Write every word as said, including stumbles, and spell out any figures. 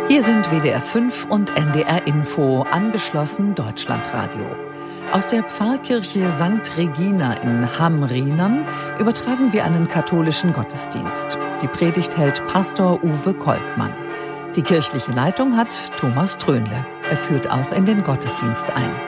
Hier sind W D R fünf und N D R Info, angeschlossen Deutschlandradio. Aus der Pfarrkirche Sankt Regina in Hamrinern übertragen wir einen katholischen Gottesdienst. Die Predigt hält Pastor Uwe Kolkmann. Die kirchliche Leitung hat Thomas Trönle. Er führt auch in den Gottesdienst ein.